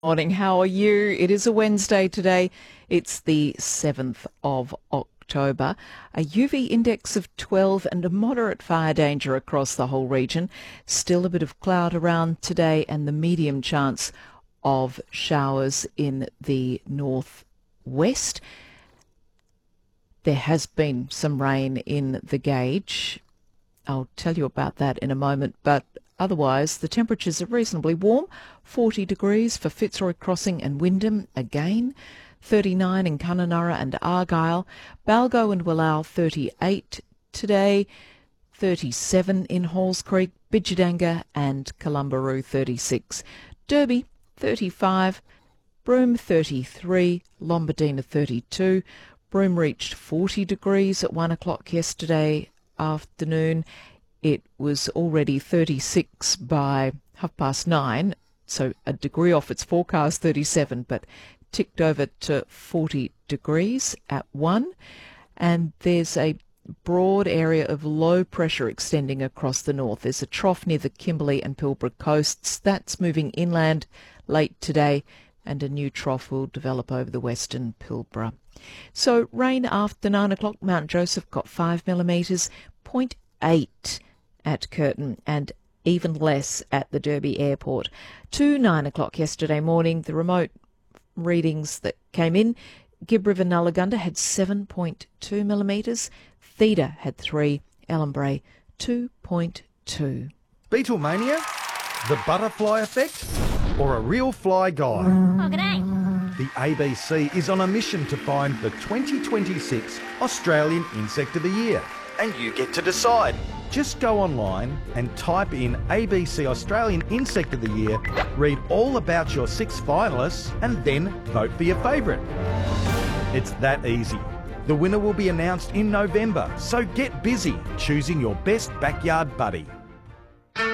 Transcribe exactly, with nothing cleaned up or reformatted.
Morning, how are you? It is a Wednesday today. It's the seventh of October. A U V index of twelve and a moderate fire danger across the whole region. Still a bit of cloud around today and the medium chance of showers in the northwest. There has been some rain in the gauge. I'll tell you about that in a moment, but otherwise, the temperatures are reasonably warm, forty degrees for Fitzroy Crossing and Wyndham again, thirty-nine in Kununurra and Argyle, Balgo and Wallow thirty-eight today, thirty-seven in Halls Creek, Bidjadanga and Columbaroo thirty-six, Derby thirty-five, Broome thirty-three, Lombardina thirty-two, Broome reached forty degrees at one o'clock yesterday afternoon. It was already thirty-six by half past nine, so a degree off its forecast thirty-seven, but ticked over to forty degrees at one. And there's a broad area of low pressure extending across the north. There's a trough near the Kimberley and Pilbara coasts. That's moving inland late today, and a new trough will develop over the western Pilbara. So rain after nine o'clock. Mount Joseph got five millimetres, zero point eight at Curtin, and even less at the Derby Airport. To nine o'clock yesterday morning, the remote readings that came in, Gibb River Nullagunda had seven point two millimetres, Theda had three, Ellenbray two point two. Beetlemania, the butterfly effect, or a real fly guy? Oh, g'day. The A B C is on a mission to find the twenty twenty-six Australian Insect of the Year. And you get to decide. Just go online and type in A B C Australian Insect of the Year, read all about your six finalists, and then vote for your favourite. It's that easy. The winner will be announced in November, so get busy choosing your best backyard buddy.